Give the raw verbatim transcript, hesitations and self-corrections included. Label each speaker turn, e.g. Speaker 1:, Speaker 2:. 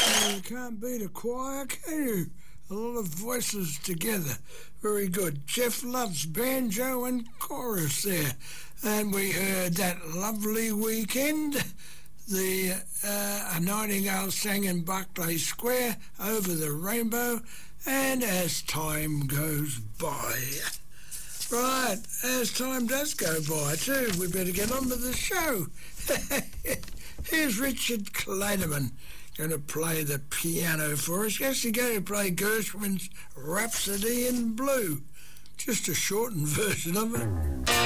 Speaker 1: You can't beat a choir, can you? A lot of voices together. Very good. Jeff loves banjo and chorus there. And we heard That Lovely Weekend. The uh, A Nightingale sang in Barclay Square, Over the Rainbow, and As Time Goes By. Right, as time does go by too, we better get on with the show. Here's Richard Clayderman going to play the piano for us. Yes, he's going to play Gershwin's Rhapsody in Blue. Just a shortened version of it.